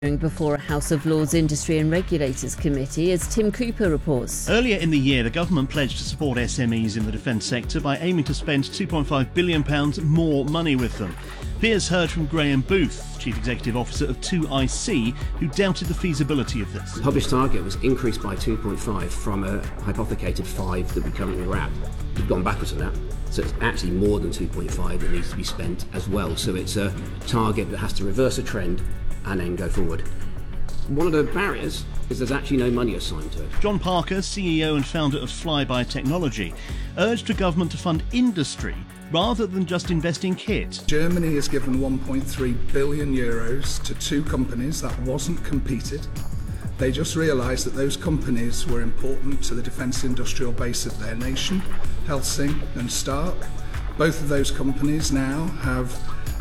Before a House of Lords Industry and Regulators Committee, as Tim Cooper reports. Earlier in the year, the government pledged to support SMEs in the defence sector by aiming to spend £2.5 billion more money with them. Piers heard from Graham Booth, Chief Executive Officer of 2IC, who doubted the feasibility of this. The published target was increased by 2.5 from a hypothecated 5 that we currently were at. We've gone backwards on that. So it's actually more than 2.5 that needs to be spent as well. So it's a target that has to reverse a trend and then go forward. One of the barriers is there's actually no money assigned to it. John Parker, CEO and founder of Flyby Technology, urged the government to fund industry rather than just invest in kit. Germany has given 1.3 billion euros to 2 companies that wasn't competed. They just realised that those companies were important to the defence industrial base of their nation, Helsing and Stark. Both of those companies now have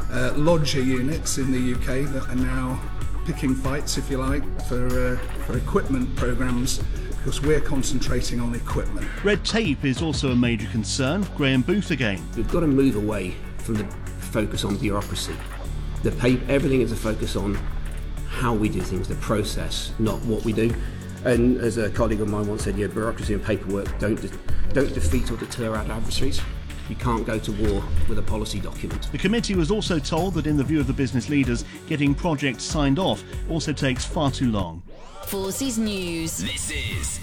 lodger units in the UK that are now picking fights, if you like, for equipment programmes, because we're concentrating on equipment. Red tape is also a major concern. Graham Booth again. We've got to move away from the focus on bureaucracy. Everything is a focus on how we do things, the process, not what we do. And as a colleague of mine once said, bureaucracy and paperwork don't defeat or deter our adversaries. You can't go to war with a policy document. The committee was also told that in the view of the business leaders, getting projects signed off also takes far too long. Forces News. This is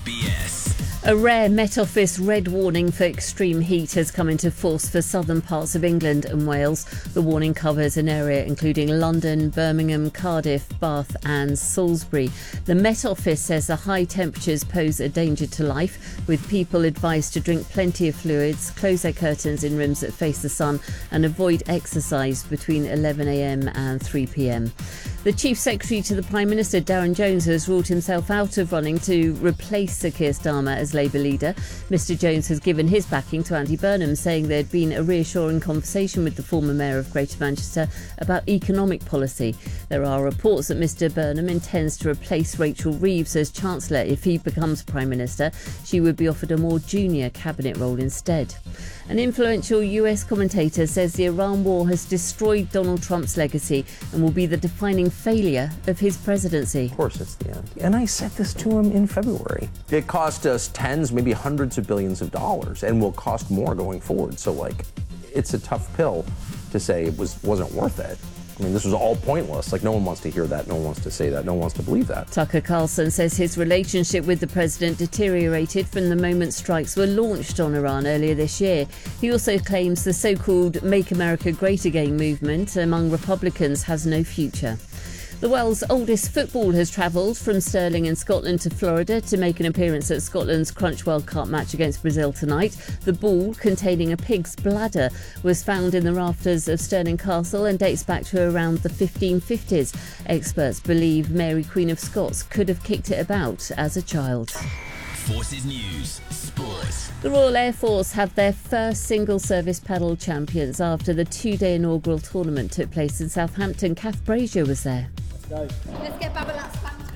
BFBS. A rare Met Office red warning for extreme heat has come into force for southern parts of England and Wales. The warning covers an area including London, Birmingham, Cardiff, Bath and Salisbury. The Met Office says the high temperatures pose a danger to life, with people advised to drink plenty of fluids, close their curtains in rooms that face the sun and avoid exercise between 11 a.m. and 3 p.m. The Chief Secretary to the Prime Minister, Darren Jones, has ruled himself out of running to replace Sir Keir Starmer as Labour leader. Mr Jones has given his backing to Andy Burnham, saying there had been a reassuring conversation with the former Mayor of Greater Manchester about economic policy. There are reports that Mr Burnham intends to replace Rachel Reeves as Chancellor if he becomes Prime Minister. She would be offered a more junior cabinet role instead. An influential US commentator says the Iran war has destroyed Donald Trump's legacy and will be the defining failure of his presidency. Of course it's the end. And I said this to him in February. It cost us tens, maybe hundreds of billions of dollars and will cost more going forward. So, it's a tough pill to say it wasn't worth it. I mean, this was all pointless. No one wants to hear that. No one wants to say that. No one wants to believe that. Tucker Carlson says his relationship with the president deteriorated from the moment strikes were launched on Iran earlier this year. He also claims the so-called Make America Great Again movement among Republicans has no future. The world's oldest football has travelled from Stirling in Scotland to Florida to make an appearance at Scotland's Crunch World Cup match against Brazil tonight. The ball, containing a pig's bladder, was found in the rafters of Stirling Castle and dates back to around the 1550s. Experts believe Mary Queen of Scots could have kicked it about as a child. Forces News, Sports. The Royal Air Force have their first single-service paddle champions after the 2-day inaugural tournament took place in Southampton. Kath Brazier was there. Let's get Babolat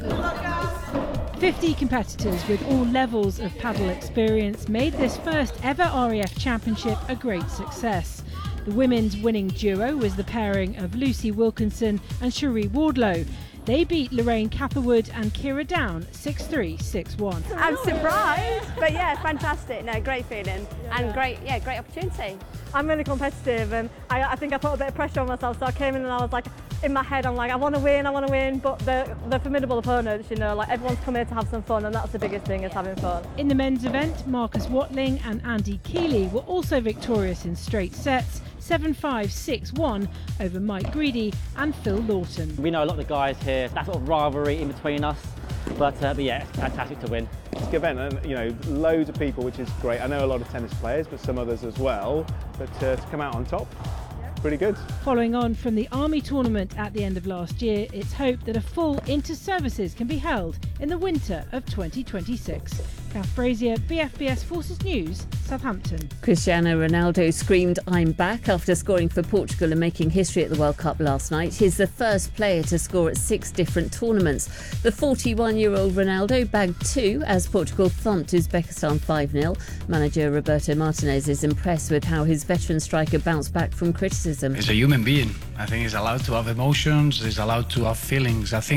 spanked. 50 competitors with all levels of paddle experience made this first ever RAF Championship a great success. The women's winning duo was the pairing of Lucy Wilkinson and Cherie Wardlow. They beat Lorraine Catherwood and Kira Down 6-3, 6-1. I'm surprised, but fantastic. No, great feeling and great opportunity. I'm really competitive and I think I put a bit of pressure on myself, so I came in and I was in my head, I'm I want to win, but the formidable opponents, everyone's come here to have some fun, and that's the biggest thing, is having fun. In the men's event, Marcus Watling and Andy Keeley were also victorious in straight sets, 7-5, 6-1 over Mike Greedy and Phil Lawton. We know a lot of the guys here, that sort of rivalry in between us, but it's fantastic to win. It's a good event, and loads of people, which is great. I know a lot of tennis players, but some others as well, but to come out on top, pretty good. Following on from the Army tournament at the end of last year, it's hoped that a full inter-services can be held in the winter of 2026. Kath Brazier, BFBS Forces News, Southampton. Cristiano Ronaldo screamed, "I'm back," after scoring for Portugal and making history at the World Cup last night. He's the first player to score at 6 different tournaments. The 41-year-old Ronaldo bagged 2 as Portugal thumped Uzbekistan 5-0. Manager Roberto Martinez is impressed with how his veteran striker bounced back from criticism. He's a human being. I think he's allowed to have emotions, he's allowed to have feelings. I think